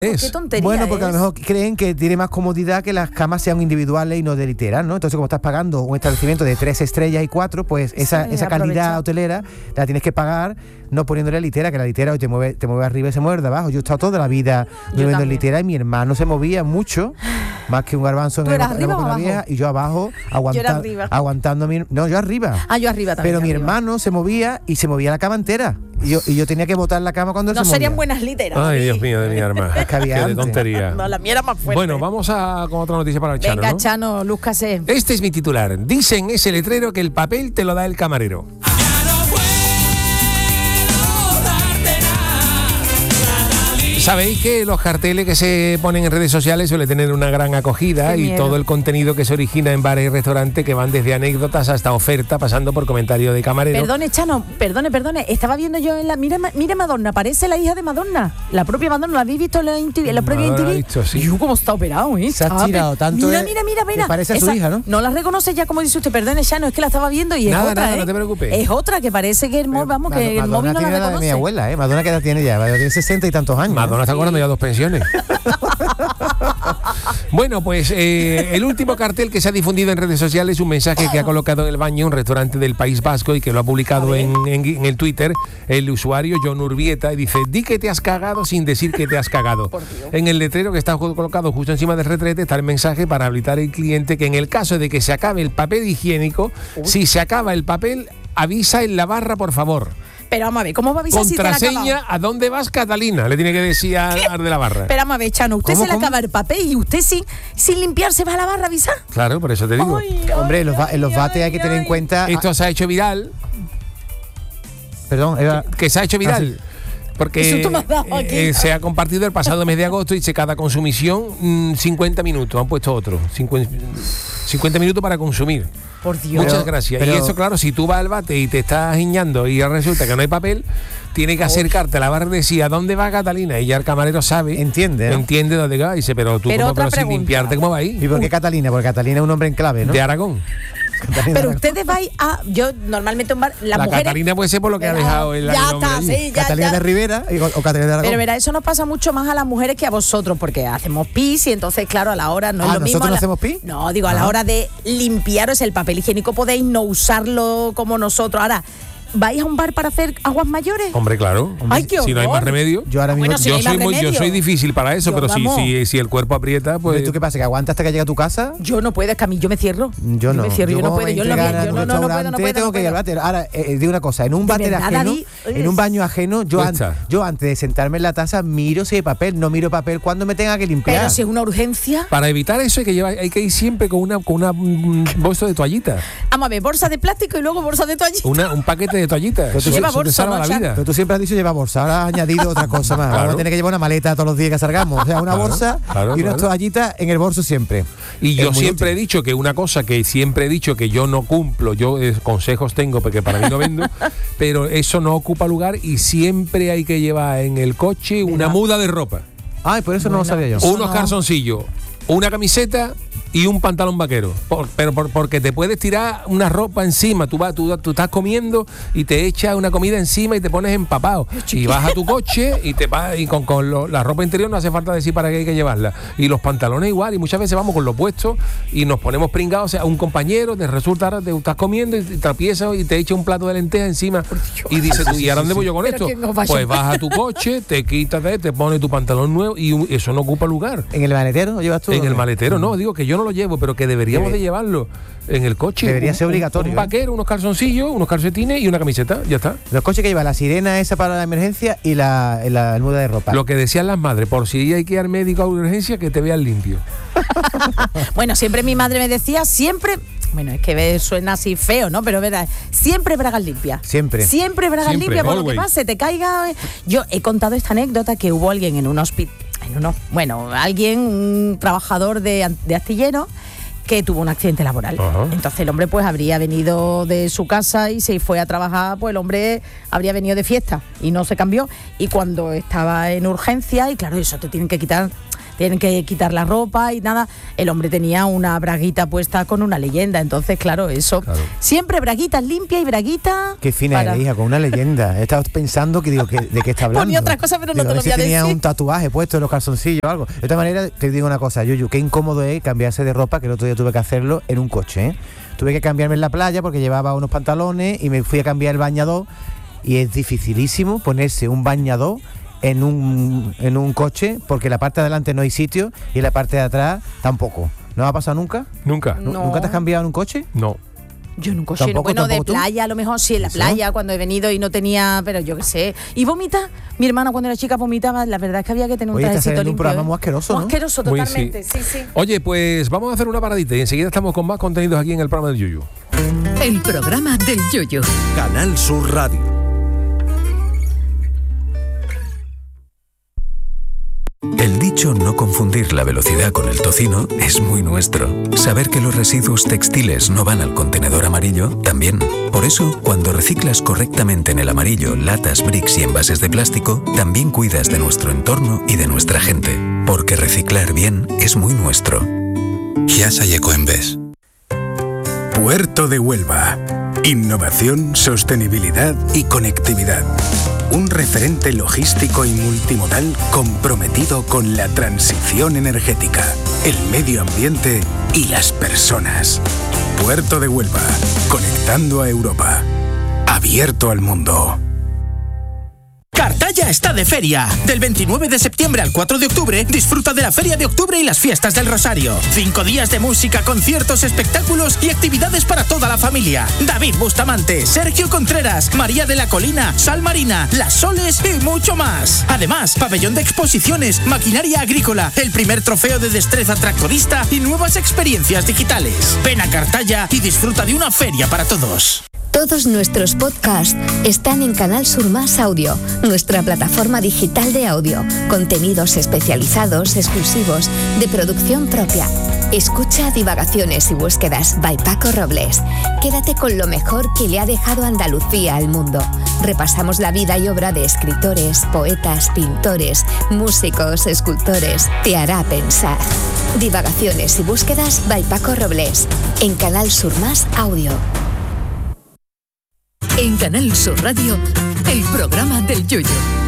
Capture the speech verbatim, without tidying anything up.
¿Qué tontería Bueno, porque es? a lo mejor creen que tiene más comodidad que las camas sean individuales y no de literal, ¿no? Entonces, como estás pagando un establecimiento de tres estrellas y cuatro, pues esa, Sí, esa calidad aprovecha. hotelera la tienes que pagar no poniéndole litera, que la litera hoy te mueve, te mueve arriba y se mueve de abajo. Yo he estado toda la vida durmiendo en también. litera y mi hermano se movía mucho, más que un garbanzo en ¿Tú el- eras en la arriba boca o de una abajo? vieja, y yo abajo aguanta- arriba. aguantando mi... No, yo arriba. Ah, yo arriba también. Pero yo mi arriba. hermano se movía y se movía la cama entera. Y yo, y yo tenía que botar la cama cuando él No se movía. serían buenas literas. Ay, David. Dios mío, de mi arma. Es que había Qué de antes. tontería. No, la mía era más fuerte. Bueno, vamos a con otra noticia para el Chano, Venga, ¿no? Chano, lúzcase. Este es mi titular. Dicen ese letrero que el papel te lo da el camarero. Sabéis que los carteles que se ponen en redes sociales suelen tener una gran acogida Qué y miedo. todo el contenido que se origina en bares y restaurantes que van desde anécdotas hasta oferta, pasando por comentarios de camarero. Perdone, Chano, perdone, perdone. Estaba viendo yo en la. Mira, Ma- mira Madonna, parece la hija de Madonna. La propia Madonna, ¿la habéis visto en la, M T V, en la propia Madonna M T V? la he visto, sí. Y cómo está operado, ¿eh? Se ha Está estirado pe- tanto, Mira, eh, mira, mira, mira. que parece a su Esa- hija, ¿no? No la reconoces ya, como dice usted. Perdone, Chano, es que la estaba viendo y es Nada, otra, nada, ¿eh? no te preocupes. Es otra que parece que el móvil, vamos, que el Madonna móvil no tiene la la edad de mi reconoce. abuela, ¿eh? Madonna, ¿qué edad tiene ya? Tiene sesenta y tantos años. Madonna está cobrando ya dos pensiones. Bueno, pues eh, el último cartel que se ha difundido en redes sociales es un mensaje que ha colocado en el baño un restaurante del País Vasco y que lo ha publicado en, en- en el Twitter el usuario John Urbieta y dice: di que te has cagado sin decir que te has cagado. En el letrero que está colocado justo encima del retrete está el mensaje para habilitar al cliente que en el caso de que se acabe el papel higiénico, si se acaba el papel, avisa en la barra, por favor. Pero vamos a ver, ¿cómo va a avisar si te la ha acabado? Contraseña, ¿a dónde vas, Catalina? Le tiene que decir a- al de la barra. Pero vamos a ver, Chano, usted ¿Cómo, se le cómo? acaba el papel y usted sin, sin limpiarse va a la barra a avisar. Claro, por eso te digo. Ay, Hombre, ay, en los, ba- en los ay, bates hay que tener en ay. cuenta... Esto se ha hecho viral. Perdón, era... Que se ha hecho viral. Porque Eso tú me has dado aquí. eh, se ha compartido el pasado mes de agosto y dice cada consumición mm, cincuenta minutos. Han puesto otro. cincuenta, cincuenta minutos para consumir. Por Dios. Muchas Pero- gracias. pero- Y eso, claro, si tú vas al bate y te estás guiñando y resulta que no hay papel, tienes que acercarte a la barra y decir: ¿a dónde va Catalina? Y ya el camarero sabe. Entiende, ¿no? Entiende dónde va. Y dice: pero tú, Pero ¿cómo, otra pero sin pregunta. limpiarte, ¿cómo va ahí? ¿Y por qué Catalina? Porque Catalina es un hombre en clave, ¿no? De Aragón. Catalina Pero de- ustedes vais a. Yo normalmente un bar. Las La mujeres. Catalina puede ser por lo que ha Verá, dejado el, el Ya hombre está, allí. sí, ya, Catalina ya. de Rivera y- o, o Catalina de Aragón. Pero verá, eso nos pasa mucho más a las mujeres que a vosotros, porque hacemos pis y entonces, claro, a la hora no Ah, es lo mismo. ¿nosotros a no la- hacemos pis? No, digo, a la Ah. hora de limpiaros el papel higiénico podéis no usarlo como nosotros. Ahora, ¿vais a un bar para hacer aguas mayores? Hombre, claro. Ay, qué si no hay horror. más remedio. Yo ahora mismo... Bueno, si no yo, hay soy más muy, yo remedio. soy difícil para eso, Yo, pero si, vamos. si, si el cuerpo aprieta, pues. ¿Tú qué pasa? ¿Que aguanta hasta que llega a tu casa? Yo no puedo, es que a mí yo me cierro. Yo no. me cierro, yo, no como puedo, me yo, en lo mío, entregan yo a no, un no, no puedo, no restaurante, puedo. tengo no que ir al puedo. váter. Ahora, eh, digo una cosa, en un ¿De váter verdad, ajeno, David? en un baño ajeno, yo, an- Cuesta. yo antes de sentarme en la taza miro si hay papel, no miro papel cuando me tenga que limpiar. Pero si es una urgencia. Para evitar eso hay que llevar, hay que ir siempre con una con una mm, bolsa de toallita, Vamos a ver, bolsa de plástico y luego bolsa de toallita. una, un paquete de toallitas. Pero tú Eso, lleva eso te bolsa, salva ¿no, la Chan? vida. Pero tú siempre has dicho lleva bolsa, ahora has añadido otra cosa más. Claro. Vamos a tener que llevar una maleta todos los días que salgamos. O sea, una Claro, bolsa claro, y unas claro. toallitas en el bolso siempre. Y yo Es muy siempre he útil. dicho que una cosa que siempre he dicho que yo no cumplo, yo eh, consejos tengo porque para mí no vendo, pero eso no ocupa lugar y siempre hay que llevar en el coche una muda de ropa, Ay, por eso no lo sabía yo. Eso unos no. calzoncillos, una camiseta y un pantalón vaquero. Por- pero por- porque te puedes tirar una ropa encima. Tú, vas, tú, tú estás comiendo y te echas una comida encima y te pones empapado. Y vas a tu coche y te vas y con, con lo- la ropa interior no hace falta decir para qué hay que llevarla. Y los pantalones igual. Y muchas veces vamos con lo puesto y nos ponemos pringados. O sea, un compañero te resulta, ahora te estás comiendo y te tropiezas y te echa un plato de lentejas encima. Y dices tú, ¿y ahora dónde voy yo con Pero esto? ¿quién nos va a Pues llevar? vas a tu coche, te quitas, de- te pones tu pantalón nuevo y un- eso no ocupa lugar. ¿En el maletero lo llevas tú? En o el qué? maletero, no, digo que yo no lo llevo, pero que deberíamos Debe- de llevarlo en el coche. Debería Un- ser un- obligatorio, Un, ¿eh? vaquero, unos calzoncillos, unos calcetines y una camiseta, ya está. Los coches que lleva la sirena esa para la emergencia y la, la, muda de ropa. Lo que decían las madres, por si hay que ir al médico a urgencia, que te vean limpio. Bueno, siempre mi madre me decía, siempre. Bueno, es que ve- suena así feo, ¿no? Pero verdad, siempre bragas limpias. Siempre. Siempre bragas Siempre, limpias, por lo que always. pase, te caiga. Yo he contado esta anécdota que hubo alguien en un hospital, en uno, bueno, alguien, un trabajador de, an- de astillero, que tuvo un accidente laboral. Ajá. Entonces el hombre pues habría venido de su casa y se fue a trabajar, pues el hombre habría venido de fiesta y no se cambió. Y cuando estaba en urgencia, y claro, eso te tienen que quitar, tienen que quitar la ropa y nada. El hombre tenía una braguita puesta con una leyenda, entonces claro, eso. Claro. Siempre braguitas limpias y braguitas. Qué fina para... eres, hija, con una leyenda. He estado pensando que digo, que, ¿de qué está hablando? Ponía otras cosas, pero no digo, te lo voy a si tenía decir. un tatuaje puesto en los calzoncillos o algo. De esta manera, te digo una cosa, Yuyu, qué incómodo es cambiarse de ropa, que el otro día tuve que hacerlo en un coche, ¿eh? Tuve que cambiarme en la playa porque llevaba unos pantalones y me fui a cambiar el bañador y es dificilísimo ponerse un bañador en un, en un coche porque la parte de adelante no hay sitio y la parte de atrás tampoco. ¿No ha pasado nunca? Nunca. No. ¿Nunca te has cambiado en un coche? No. Yo en un coche, no, bueno, de playa, a lo mejor sí, en la ¿Eso? playa, cuando he venido y no tenía, pero yo qué sé. ¿Y vomita? Mi hermana cuando era chica vomitaba, la verdad es que había que tener un trajecito limpio. un programa muy asqueroso, muy ¿no? asqueroso, totalmente, sí. sí, sí. Oye, pues vamos a hacer una paradita y enseguida estamos con más contenidos aquí en el programa del Yuyu. El programa del Yuyu. Canal Sur Radio. El dicho no confundir la velocidad con el tocino es muy nuestro. Saber que los residuos textiles no van al contenedor amarillo, también. Por eso, cuando reciclas correctamente en el amarillo latas, bricks y envases de plástico, también cuidas de nuestro entorno y de nuestra gente. Porque reciclar bien es muy nuestro. Chiasa y Ecoembes. Puerto de Huelva. Innovación, sostenibilidad y conectividad. Un referente logístico y multimodal comprometido con la transición energética, el medio ambiente y las personas. Puerto de Huelva, conectando a Europa. Abierto al mundo. Cartaya está de feria. Del veintinueve de septiembre al cuatro de octubre, disfruta de la Feria de Octubre y las Fiestas del Rosario. Cinco días de música, conciertos, espectáculos y actividades para toda la familia. David Bustamante, Sergio Contreras, María de la Colina, Sal Marina, Las Soles y mucho más. Además, pabellón de exposiciones, maquinaria agrícola, el primer trofeo de destreza tractorista y nuevas experiencias digitales. Ven a Cartaya y disfruta de una feria para todos. Todos nuestros podcasts están en Canal Sur Más Audio, nuestra plataforma digital de audio, contenidos especializados, exclusivos, de producción propia. Escucha Divagaciones y Búsquedas by Paco Robles. Quédate con lo mejor que le ha dejado Andalucía al mundo. Repasamos la vida y obra de escritores, poetas, pintores, músicos, escultores. Te hará pensar. Divagaciones y Búsquedas by Paco Robles, en Canal Sur Más Audio. En Canal Sur Radio, el programa del Yuyu.